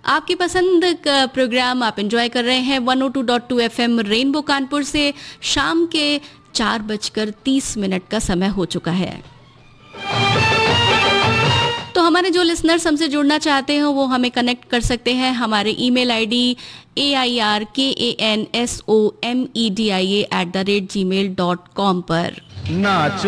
आपकी पसंद का प्रोग्राम आप एंजॉय कर रहे हैं 102.2 FM रेनबो कानपुर से। शाम के 4:30 का समय हो चुका है। तो हमारे जो लिसनर्स हमसे जुड़ना चाहते हैं वो हमें कनेक्ट कर सकते हैं हमारे ईमेल आईडी AIRKANSOMEDIA@gmail.com पर।